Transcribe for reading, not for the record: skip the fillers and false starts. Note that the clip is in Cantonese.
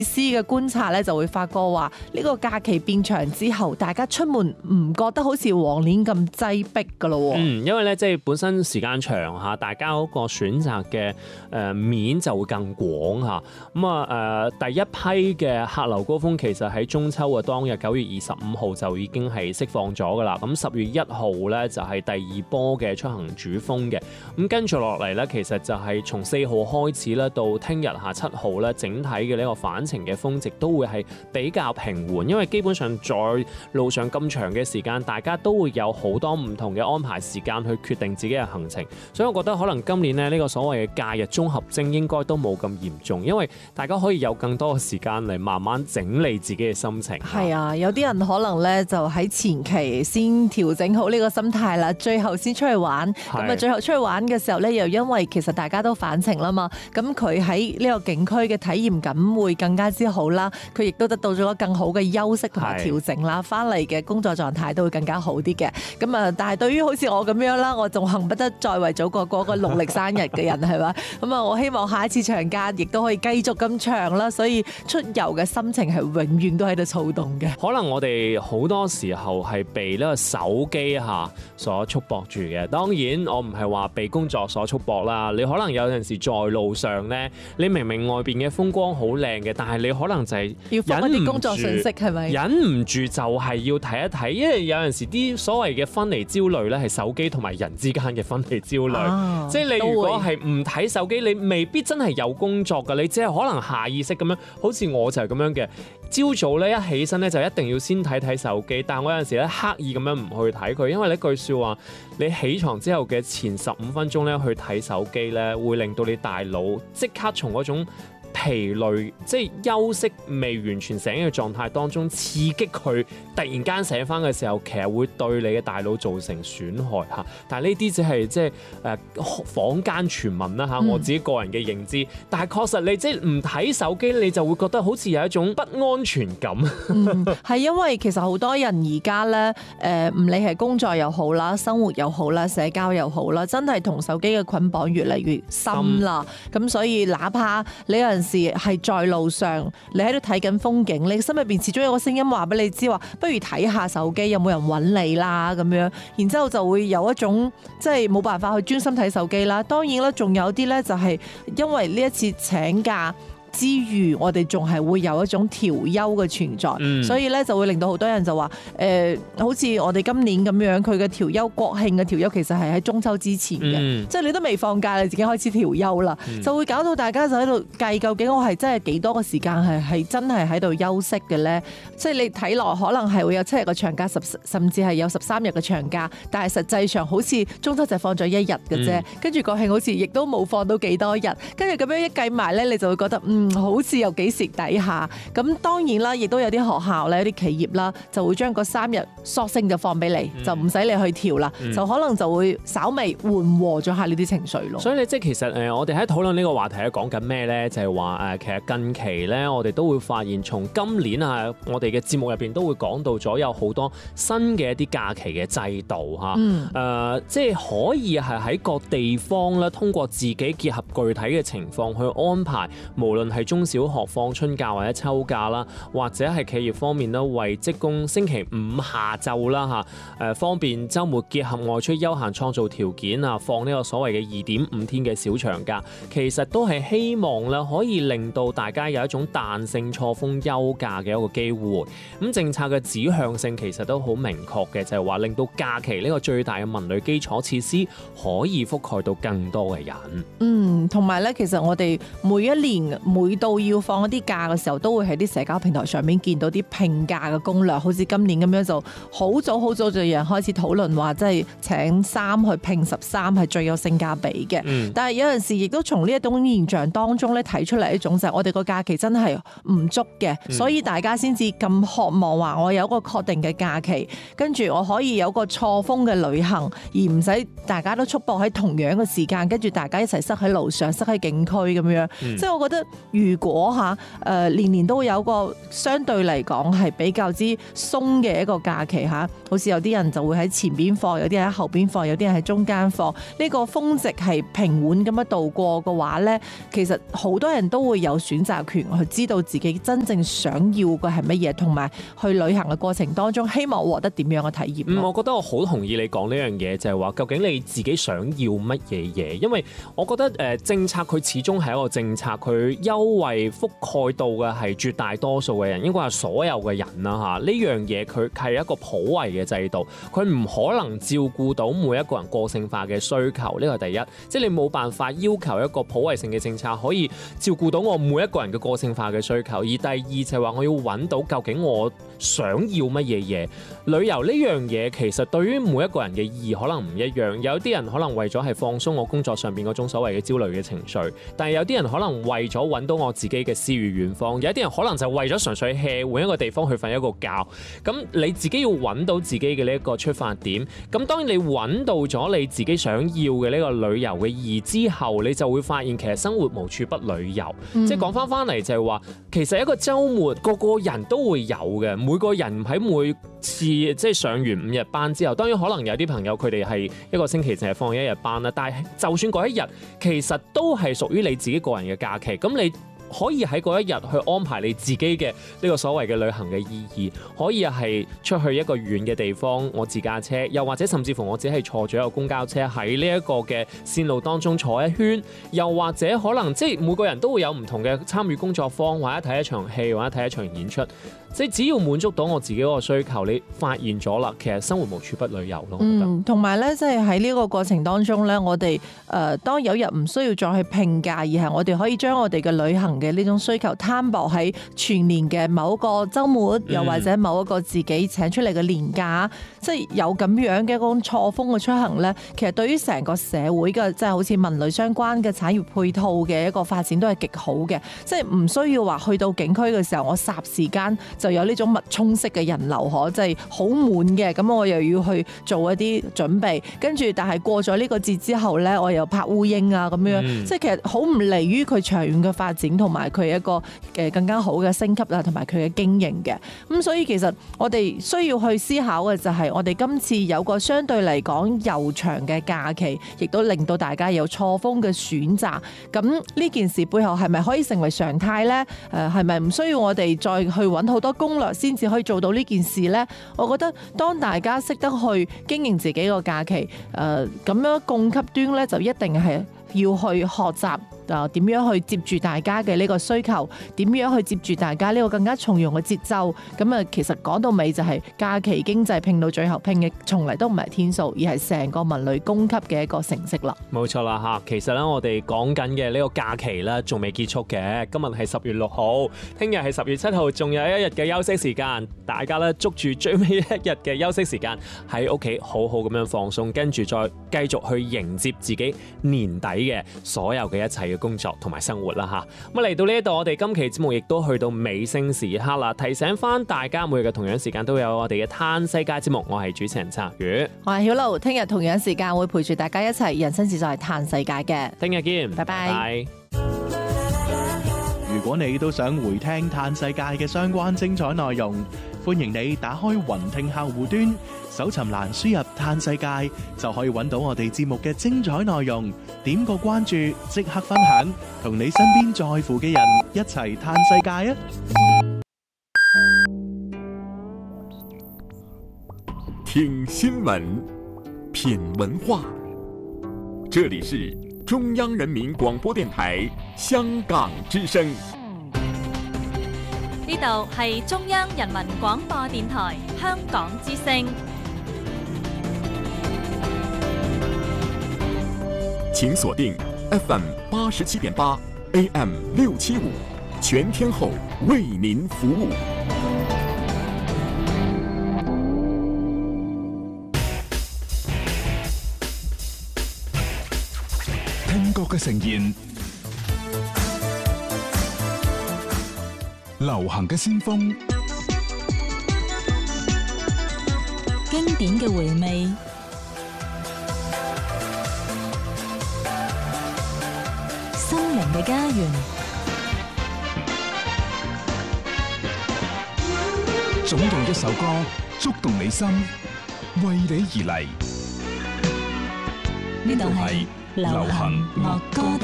師嘅觀察咧，就會發覺話呢個假期變長之後，大家出門唔覺得好似往年咁擠迫噶咯。 因為咧即係本身時間長嚇，大家嗰個選擇嘅面就會更廣嚇。第一批嘅客流高峰其實喺中秋嘅當日9月25號就已經係釋放咗噶啦。咁10月1號咧就係第二波嘅出行主峰嘅。咁跟住落嚟咧，其實就係從4號開始咧，到聽日7號咧，整體嘅呢個返程嘅峰值都會係比較平緩，因為基本上在路上咁長嘅時間，大家都會有好多唔同嘅安排時間去決定自己嘅行程，所以我覺得可能今年呢個所謂嘅假日綜合症應該都冇咁嚴重，因為大家可以有更多嘅時間嚟慢慢整理自己嘅心情。 係啊，有啲人可能咧就喺前期先調整好呢個心態啦，最後先出去玩。咁最後出去玩嘅時候咧，又因為其實大家都返程啦嘛，咁佢喺呢個景區嘅體驗感會更加之好啦，佢亦都得到咗更好嘅休息同埋調整啦，翻嚟嘅工作狀態都會更加好啲嘅。咁但係對於好似我咁樣啦，我仲恨不得再為祖國過個農曆生日嘅人係嘛，咁我希望下一次長假亦都可以繼續咁長啦，所以出遊嘅心情係永遠都喺度躁動嘅。 可能我哋好多時候係被呢個手機所束縛住嘅，當然我唔係話被工作所束縛啦。你可能有陣時在路上呢，你明明外邊嘅風光好靚嘅，但係你可能就係要放一啲工作信息，係咪？ 忍唔住就係要睇一睇，因為有陣時啲所謂嘅分離焦慮咧，係手機同埋人之間嘅分離焦慮。即係你如果係唔睇手機，你未必真係有工作㗎，你只係可能下意識咁樣，好似我就係咁樣嘅。朝早咧一起身咧就一定要先睇睇手機，但係我有陣時咧刻意咁樣唔去睇佢，因為呢句説話，你起床之後嘅前15分鐘咧去睇手機咧，會令到你大腦即刻從嗰種疲累，即係休息未完全醒嘅狀態當中，刺激佢突然間醒翻嘅時候，其實會對你嘅大腦造成損害嚇。但係呢啲只係即係坊間傳聞啦嚇，我自己個人嘅認知。但係確實你即係唔睇手機，你就會覺得好似有一種不安全感。 係因為其實好多人而家咧唔理係工作又好啦，生活又好啦，社交又好啦，真係同手機嘅捆綁越嚟越深啦。咁所以哪怕你有陣時係在路上，你喺度睇緊風景，你心入邊始終有個聲音話俾你知話，不如睇下手機有冇人揾你啦咁樣，然之後就會有一種即係冇辦法去專心睇手機啦。當然啦，仲有啲咧就係因為呢一次請假之餘，我哋仲係會有一種調休嘅存在，所以咧就會令到好多人就話好似我哋今年咁樣，佢嘅調休國慶嘅調休其實係喺中秋之前嘅，即係你都未放假，你自己開始調休啦，就會搞到大家就喺度計究竟我係真係幾多個時間係真係喺度休息嘅咧？即係你睇落可能係會有7日嘅長假，甚至係有13日嘅長假，但係實際上好似中秋就放咗1日嘅啫，跟住國慶好似亦都冇放到幾多日，跟住咁樣一計埋咧，你就會覺得好似有幾時底下。咁當然啦，亦都有啲學校咧、有啲企業啦，就會將嗰3日索性就放俾你，就唔使你去調啦，就可能就會稍微緩和咗下呢啲情緒咯。 所以你即係其實我哋喺討論呢個話題咧，講緊咩咧？就係話其實近期咧，我哋都會發現，從今年我哋嘅節目入邊都會講到咗有好多新嘅一啲假期嘅制度即係可以係喺各地方咧，通過自己結合具體嘅情況去安排，無論係中小學放春假或者秋假啦，或者係企業方面咧，為職工星期5下晝啦方便週末結合外出休閒創造條件放呢個所謂嘅2.5天嘅小長假，其實都係希望咧可以令到大家有一種彈性錯峰休假嘅一個機會。咁政策嘅指向性其實都好明確嘅，就係話令到假期呢個最大嘅文旅基礎設施可以覆蓋到更多嘅人。 同埋咧，其實我哋每一年每到要放一啲假嘅時候，都會喺啲社交平台上面見到啲聘假嘅攻略，好似今年咁樣就好早就有人開始討論話，即係請3去聘13係最有性價比嘅。但係有陣時亦都從呢一種現象當中咧睇出嚟一種就係我哋個假期真係唔足嘅，所以大家先至咁渴望話我有一個確定嘅假期，跟住我可以有個錯峰嘅旅行，而唔使大家都束縛喺同樣嘅時間，跟住大家一齊塞喺路上、塞喺景區咁樣。即係我覺得如果年年都有個相對嚟講係比較之鬆嘅一個假期嚇，好似有啲人就會喺前邊放，有啲人喺後邊放，有啲人喺中間放，呢個峰值係平穩咁樣度過嘅話咧，其實好多人都會有選擇權去知道自己真正想要嘅係乜嘢，同埋去旅行嘅過程當中，希望獲得點樣嘅體驗。 我覺得我好同意你講呢樣嘢，就係話究竟你自己想要乜嘢嘢？因為我覺得政策佢始終係一個政策，佢優惠覆蓋到嘅係絕大多數嘅人，應該係所有嘅人啦嚇。呢樣嘢佢係一個普惠嘅制度，佢唔可能照顧到每一個人個性化嘅需求，呢個係第一。即係你冇辦法要求一個普惠性嘅政策可以照顧到我每一個人嘅個性化嘅需求。而第二就係話我要揾到究竟我想要乜嘢嘢。旅遊呢樣嘢其實對於每一個人嘅意義可能唔一樣，有啲人可能為咗係放鬆我工作上邊嗰種所謂嘅焦慮嘅情緒，但係有啲人可能為咗揾到我自己嘅詩與遠方，有啲人可能就為咗純粹 hea 換一個地方去瞓一個覺。咁你自己要揾到自己嘅呢一個出發點。咁當然你揾到咗你自己想要嘅呢個旅遊嘅意義之後，你就會發現其實生活無處不旅遊。即係講翻嚟就係話，其實一個週末個個人都會有嘅，每個人喺每次即係上完5日班之後，當然可能有啲朋友佢哋係一個星期淨係放1日班啦，但係就算嗰一日其實都係屬於你自己個人嘅假期，咁你可以喺嗰一日去安排你自己嘅呢個所謂嘅旅行嘅意義，可以係出去一個遠嘅地方，我自駕車，又或者甚至乎我只係坐咗一個公交車喺呢一個嘅線路當中坐一圈，又或者可能即係每個人都會有唔同嘅參與工作坊，或者睇一場戲，或者睇一場演出。即係只要滿足到我自己嗰個需求，你發現咗啦，其實生活無處不旅遊咯。 同埋咧，即係喺呢個過程當中咧，我哋當有日唔需要再去拼假，而係我哋可以將我哋嘅旅行嘅呢種需求攤薄喺全年嘅某一個週末，又或者某一個自己請出嚟嘅年假，即係有咁樣嘅一種錯峰嘅出行咧，其實對於成個社會嘅即係好似文旅相關嘅產業配套嘅一個發展都係極好嘅，即係唔需要話去到景區嘅時候，我霎時間就有呢種密衝式嘅人流，即係好滿嘅，咁我又要去做一啲準備，跟住但係過咗呢個節之後咧，我又拍烏蠅啊咁樣，即係其實好唔利於佢長遠嘅發展同埋佢一個更加好嘅升級啊，同埋佢嘅經營嘅。咁所以其實我哋需要去思考嘅就係我哋今次有個相對嚟講悠長嘅假期，亦都令到大家有錯峰嘅選擇。咁呢件事背後係咪可以成為常態咧？係咪唔需要我哋再去揾好多攻略先至可以做到呢件事呢？我覺得當大家識得去經營自己個假期，咁樣供給端咧就一定係要去學習點樣去接住大家嘅呢個需求，點樣去接住大家呢個更加從容嘅節奏。咁啊，其實講到尾就係假期經濟拼到最後拼嘅，從嚟都唔係天數，而係成個文旅供給嘅一個成績啦。 冇錯啦嚇，其實咧我哋講緊嘅呢個假期咧仲未結束嘅，今日係10月6號，聽日係10月7號，仲有一日嘅休息時間，大家咧捉住最尾一日嘅休息時間喺屋企好好咁樣放鬆，跟住再繼續去迎接自己年底嘅所有嘅一切嘅工作同埋生活啦嚇。咁嚟到呢一度，我哋今期節目亦都去到尾聲時刻啦。提醒翻大家，每日嘅同樣時間都有我哋嘅嘆世界節目。我係主持人策宇， 我係曉露。聽日同樣時間會陪住大家一齊人生自在嘆世界嘅。 聽日見， 拜拜。 如果你都想回聽嘆世界嘅相關精彩內容，歡迎你打開雲聽客戶端，搜尋欄輸入嘆世界，就可以揾到我哋節目嘅精彩內容。點個關注，即刻分享，同你身邊在乎嘅人一齊嘆世界啊！ 聽新聞，品文化，這裡是中央人民廣播電台香港之聲。 呢度係中央人民廣播電台香港之聲。 請鎖定 FM 87.8 AM 675，全天候為您服務。 聽覺嘅盛宴，流行嘅先鋒， 經典嘅回味，心靈嘅家園。 總有一首歌觸動你心，為你而嚟。 呢度係流行樂歌